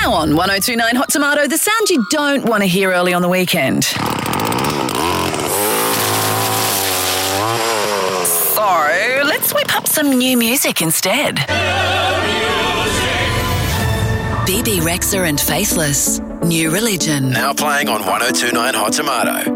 Now on 1029 Hot Tomato, the sound you don't want to hear early on the weekend. So, let's whip up some new music instead. BB Rexha and Faithless, New Religion. Now playing on 1029 Hot Tomato.